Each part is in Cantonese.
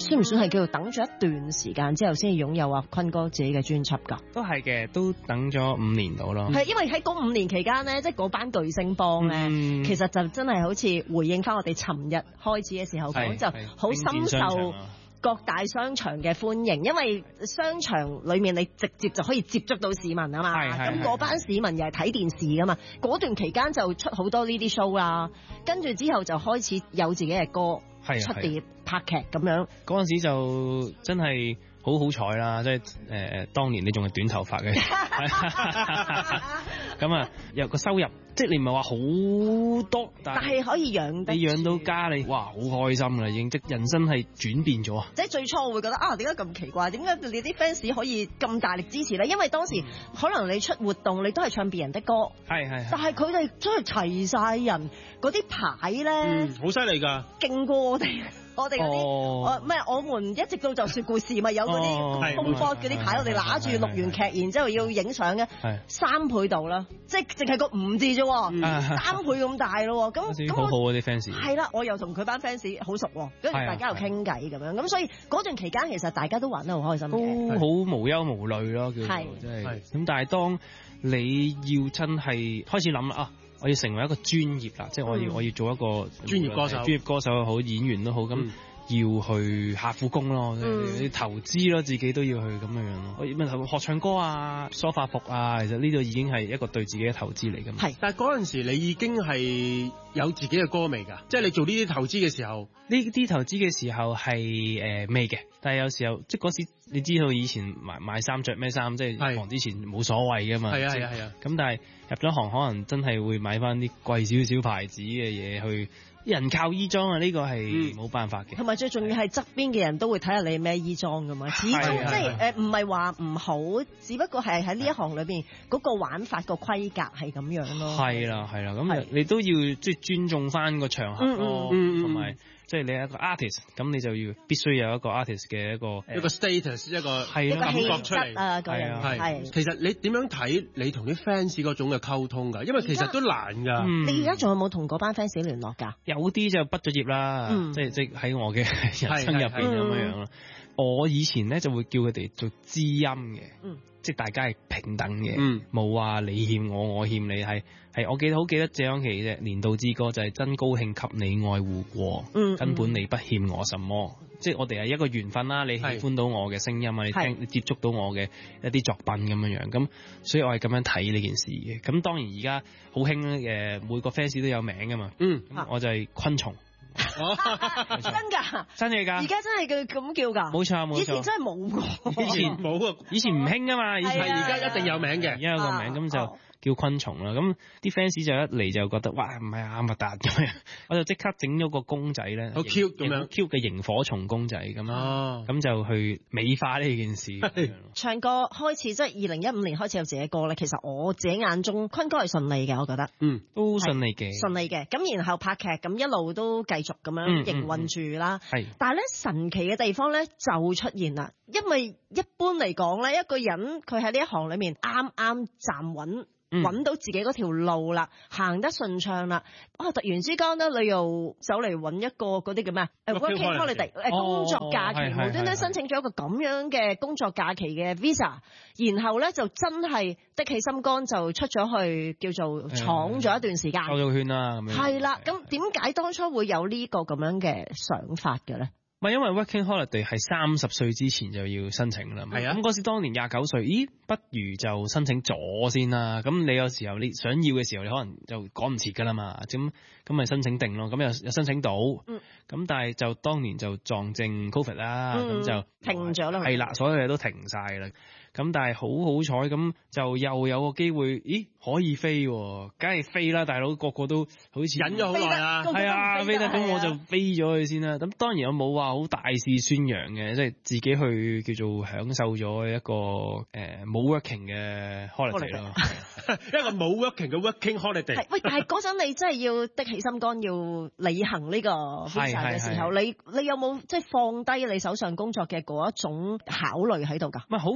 算唔算係叫做等咗一段時間之後先至擁有阿坤哥自己嘅專輯㗎？ 都係嘅，都等咗5年到咯。 係因為喺嗰5年期間咧，即係嗰班巨星幫咧，其實就真係好似回應翻我哋尋日開始嘅時候講，就好深受各大商場嘅歡迎，因為商場裏面你直接就可以接觸到市民啊嘛。咁嗰班市民又係睇電視噶嘛，嗰段期間就出好多呢啲 show 啦，跟住之後就開始有自己嘅歌出碟拍劇咁樣。 嗰陣時就真係好好彩啦，即係當年你仲係短頭髮嘅，咁啊有個收入，即係你唔係話好多，但係可以養得，你養到家你哇好開心啦，已經即人生係轉變咗。 即係最初我會覺得點解咁奇怪？點解你啲 fans 可以咁大力支持咧？因為當時可能你出活動你都係唱別人的歌， 係， 但係佢哋真係齊晒人，嗰啲牌咧， 好犀利㗎， 勁過我哋。我哋嗰啲，咩？我們一直到就說故事，咪有嗰啲風波嗰啲牌，我哋拿住錄完劇，然之後要影相嘅，3倍度啦，即係淨係個5字啫，3倍咁大咯，咁好好啊啲 fans。 係啦，我又同佢班 fans 好熟，跟住大家又傾偈咁樣，咁所以嗰段期間其實大家都玩得好開心嘅， 都好無憂無慮咯，叫做即係。咁但係當你要真係開始諗啦我要成為一個專業啦，即係我要做一個專業歌手又好，演員都好，咁要去下苦功咯，你投資咯，自己都要去咁樣咯。學唱歌啊，梳化服啊，其實呢度已經係一個對自己嘅投資嚟㗎嘛。 係，但係嗰陣時你已經係有自己嘅歌未㗎？即係你做呢啲投資嘅時候， 呢啲投資嘅時候係未嘅，但係有時候即係嗰時你知道以前買衫着咩衫，即係行之前冇所謂㗎嘛。係啊。咁但係入咗行可能真係會買翻啲貴少少牌子嘅嘢去。人靠衣裝啊，呢個係冇辦法嘅。同埋最重要係側邊嘅人都會睇下你咩衣裝㗎嘛。始終即係唔係話唔好，只不過係喺呢一行裏邊嗰個玩法個規格係咁樣咯。係啦，咁你都要即係尊重翻個場合咯，同埋即係你係一個 artist，咁你就要必須有一個 artist 嘅一個 status， 一個感覺出嚟啊。係其實你點樣睇你同啲 fans 嗰種嘅溝通㗎？因為其實都難㗎。 你而家仲有冇同嗰班 fans 聯絡㗎？ 有啲就畢咗業啦，即喺我嘅人生入邊咁樣咯。我以前咧就會叫佢哋做知音嘅，即係大家係平等嘅，冇話你欠我，我欠你，係我好記得謝安琪嘅年度之歌就係真高興給你愛護過，根本你不欠我什麼，即係我哋係一個緣分啦。你喜歡到我嘅聲音啊，你接觸到我嘅一啲作品咁樣樣，咁所以我係咁樣睇呢件事嘅。咁當然而家好興每個 fans 都有名噶嘛，咁我就係昆蟲。真嘅㗎，而家真係咁叫㗎，冇錯，以前真係冇過，以前唔興㗎嘛， 而家一定有名嘅， 而家有個名咁就叫昆蟲啦。咁啲 fans 就一嚟就覺得哇唔係阿麥達咁樣，我就即刻整咗個公仔咧，好 cute 咁樣 cute 嘅螢火蟲公仔咁樣，咁就去美化呢件事。 唱歌開始即係2015年開始有自己歌咧，其實我自己眼中坤哥係順利嘅，我覺得， 都順利嘅， 咁然後拍劇咁一路都繼續咁樣營運住啦。但係咧神奇嘅地方咧就出現啦，因為一般嚟講咧，一個人佢喺呢一行裏面啱啱站穩。揾到自己嗰條路啦，行得順暢啦。突然之間咧，你又走嚟揾一個嗰啲叫咩？Working holiday 工作假期，無端端申請咗一個咁樣嘅工作假期嘅 visa，然後咧就真係的起心肝就出咗去叫做闖咗一段時間， 兜咗圈啦咁樣。係啦，咁點解當初會有呢個咁樣嘅想法嘅咧？ 因為 Working Holiday 係30歲之前就要申請啦。係啊，咁嗰時當年29歲，不如就申請咗先啦。咁你有時候你想要嘅時候，你可能就趕唔切噶啦嘛。咁咪申請定咯。咁又申請到，咁但係就當年就撞正 Covid 啦，咁就停咗啦。係啦，所有嘢都停晒啦。咁但係好彩，咁就又有個機會，可以飛，梗係飛啦，大佬個個都好似忍咗好耐啦， 係啊，飛得咁我就飛咗佢先啦。咁當然我冇話好大肆宣揚嘅，即係自己去叫做享受咗一個冇 working 嘅 holiday 咯， 一個冇 working 嘅 working holiday。 喂，但係嗰陣你真係要的起心肝要履行呢個 visa 嘅時候，你有冇即係放低你手上工作嘅嗰一種考慮喺度㗎？ 唔係好彩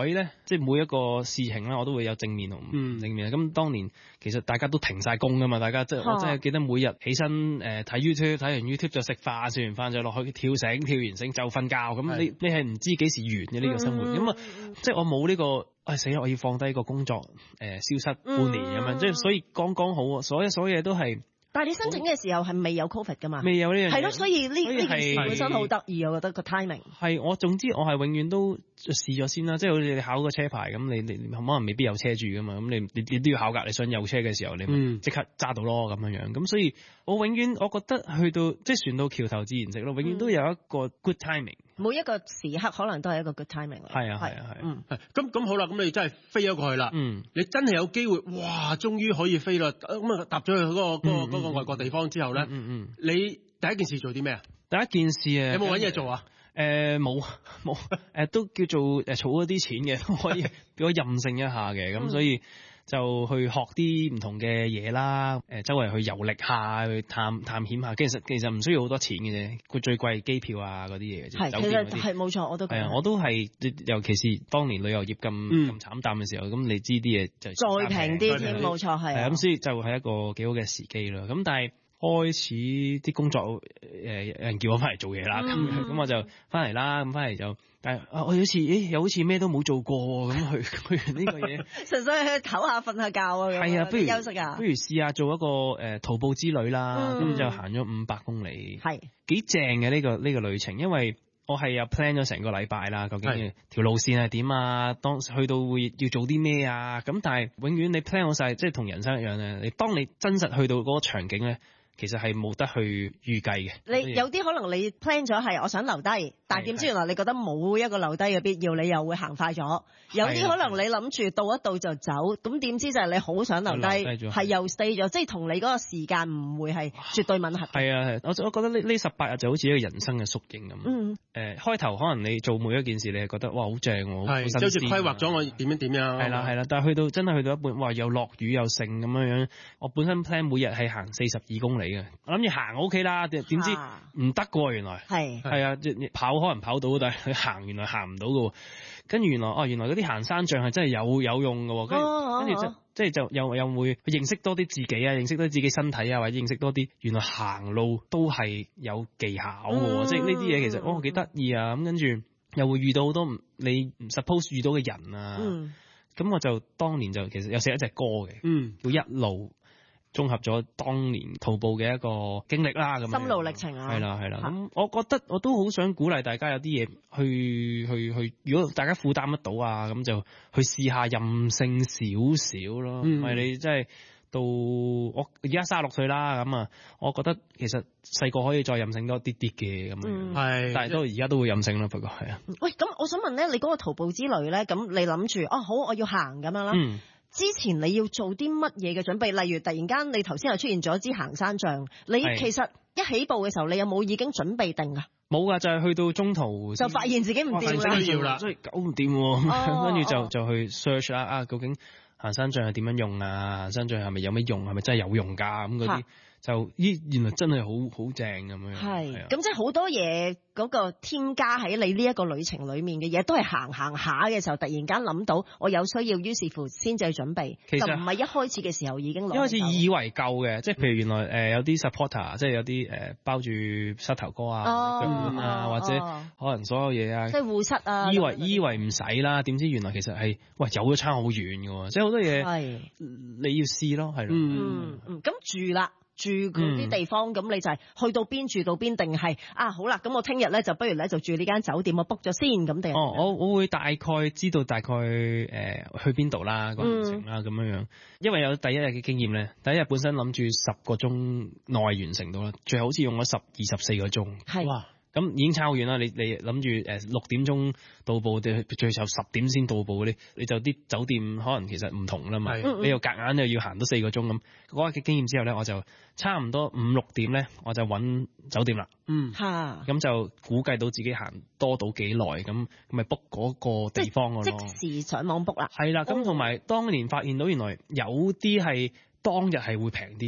所以咧，即係每一個事情咧，我都會有正面同唔正面。咁當年其實大家都停晒工噶嘛，大家即係我真係記得每日起身睇 YouTube， 睇完 YouTube 就食飯，食完飯就落去跳繩，跳完繩就瞓覺。咁你係唔知幾時完嘅呢個生活。咁啊，即係我冇呢個死啦！我要放低個工作消失半年咁樣，即係所以剛剛好，所有嘢都係。 但係你申請嘅時候係未有 Covid 噶嘛？ 未有呢樣嘢。 係咯，所以呢件事本身好得意，我覺得個 timing。係總之我係永遠都試咗先啦，即係好似你考個車牌咁，你可能未必有車住噶嘛，咁你都要考㗎。你想有車嘅時候，你咪即刻揸到咯咁樣。咁所以我永遠我覺得去到即係船到橋頭自然直咯，永遠都有一個 good timing。每一個時刻可能都係一個 good timing。 係啊。 咁好啦，咁你真係飛咗過去啦。你真係有機會，哇！終於可以飛啦。咁啊，踏咗去嗰個外國地方之後咧，你第一件事做啲咩啊？ 第一件事有冇揾嘢做啊？ 冇都叫做儲咗啲錢嘅，可以俾我任性一下嘅。咁所以就去學啲唔同嘅嘢啦。周圍去遊歷下，去探險下。其實唔需要好多錢嘅啫。佢最貴機票啊嗰啲嘢嘅啫。 係，其實係冇錯，我都係啊，我都係，尤其是當年旅遊業咁慘淡嘅時候，咁你知啲嘢就再平啲添，冇錯係。 咁所以就係一個幾好嘅時機啦。咁但係開始啲工作有人叫我翻嚟做嘢啦，咁我就翻嚟啦。咁翻嚟就，但係我又好似咩都冇做過咁去完呢個嘢， 純粹去唞下瞓下覺啊。 係啊，不如休息啊， 不如試下做一個徒步之旅啦。咁就行咗500公里，係幾正嘅呢個旅程，因為我係有 plan 咗成個禮拜啦，究竟條路線係點啊？當去到會要做啲咩啊？咁但係永遠你 plan 好晒，即係同人生一樣咧。你當你真實去到嗰個場景咧，其實係冇得去預計嘅。 你有啲可能你 plan 咗係我想留低，但係點知原來你覺得冇一個留低嘅必要，你又會行快咗。有啲可能你諗住到一到就走，咁點知就係你好想留低，係又 stay 咗，即係同你嗰個時間唔會係絕對吻合。 係啊，我覺得呢18日就好似一個人生嘅縮影咁。開頭可能你做每一件事，你係覺得哇好正喎，好新鮮， 好似規劃咗我點樣。係啦，但係真係去到一半，哇又落雨又剩咁樣。我本身 plan 每日係行42公里嘅，我諗住行 OK 啦，點知唔得㗎喎，原來係啊，跑可能跑到，但係行原來行唔到㗎喎。跟住原來嗰啲行山杖係真係有用㗎喎，跟住即係就又會認識多啲自己啊，認識多啲自己身體啊，或者認識多啲原來行路都係有技巧喎，即係呢啲嘢其實幾得意啊。咁跟住又會遇到好多你唔 suppose 遇到嘅人啊。咁我就當年就其實有寫一隻歌嘅，叫一路。綜合咗當年徒步嘅一個經歷啦，咁心路歷程啊， 係啦。咁我覺得我都好想鼓勵大家有啲嘢去，如果大家負擔得到啊，咁就去試下任性少少咯。唔係你真係到我而家36歲啦，咁啊，我覺得其實細個可以再任性多啲嘅咁樣，但係都而家都會任性啦，不過係啊。 喂，咁我想問咧，你嗰個徒步之旅咧，咁你諗住好，我要行咁樣啦。之前你要做啲乜嘢嘅準備？例如突然間你頭先又出現咗支行山杖，你其實一起步嘅時候，你有冇已經準備定啊？ 冇噶，就係去到中途就發現自己唔掂啦，所以搞唔掂喎，跟住就去 search 啦，究竟行山杖係點樣用啊？行山杖係咪有咩用？係咪真係有用㗎？咁嗰啲就原來真係好正咁樣。 係，咁即係好多嘢嗰個添加喺你呢一個旅程裡面嘅嘢，都係行下嘅時候，突然間諗到我有需要，於是乎先至去準備。其實就唔係一開始嘅時候已經攞。一開始以為夠嘅，即係譬如原來有啲 supporter，即係有啲包住膝頭哥啊、腳腕啊，或者可能所有嘢啊， 即係護膝啊。 以為唔使啦，點知原來其實係有咗差好遠嘅喎，即係好多嘢你要試咯，係咯。 咁住啦。住嗰啲地方，咁你就係去到邊住到邊，定係好啦，咁我聽日咧就不如咧就住呢間酒店，我 book 咗先咁定？ 我會大概知道大概去邊度啦，個行程啦咁樣，因為有第一日嘅經驗咧，第一日本身諗住10個鐘內完成到啦，最後好似用咗24個鐘，係哇。咁已經差好遠啦！你諗住6點鐘到埗，最後10點先到埗嗰啲，你就啲酒店可能其實唔同啦嘛。你又夾硬又要行多4個鐘咁。嗰日嘅經驗之後咧，我就差唔多5、6點咧，我就揾酒店啦。咁就估計到自己行多到幾耐，咁咪 book 嗰個地方咯。 即時上網 book 啦。 係啦，咁同埋當年發現到原來有啲係當日係會平啲嘅。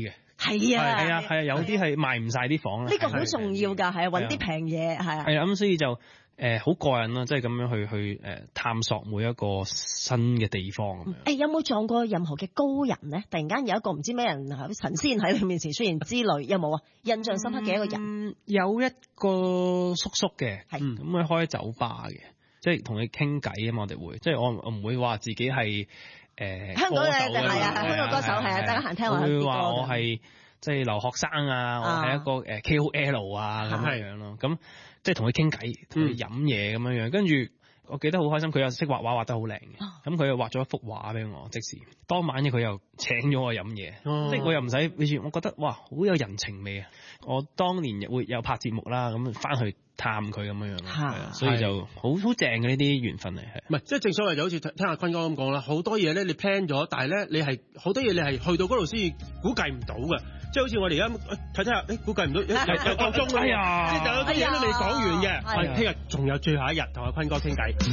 係啊， 係啊，有啲係賣唔晒啲房啦。 呢個好重要㗎，係啊，揾啲平嘢係啊。 係啊，咁所以就好過癮咯，即係咁樣去探索每一個新嘅地方咁樣。 有冇撞過任何嘅高人咧？突然間有一個唔知咩人神仙喺你面前出現之類，有冇啊？印象深刻嘅一個人？ 有一個叔叔嘅，咁佢開酒吧嘅，即係同佢傾偈啊嘛，我哋會，即係我唔會話自己係香港嘅係啊，香港歌手係啊，大家行聽我啲歌。 會話我係即係留學生啊，我係一個KOL 啊咁樣咯，咁即係同佢傾偈，同佢飲嘢咁樣樣，跟住我記得好開心，佢又識畫畫，畫得好靚嘅，咁佢又畫咗一幅畫俾我，即時當晚佢又請咗我飲嘢，即係我又唔使，我覺得哇好有人情味啊！我當年會有拍節目啦，咁翻去探佢咁樣樣，所以就好正嘅呢啲緣分嚟，係。唔係，即係正所謂就好似聽阿坤哥咁講啦，好多嘢咧你 plan 咗，但係咧你係好多嘢你係去到嗰度先估計唔到嘅，即係好似我哋而家睇下，估計唔到又夠鐘啦，即係有啲嘢都未講完嘅，聽日仲有最後一日同阿坤哥傾偈。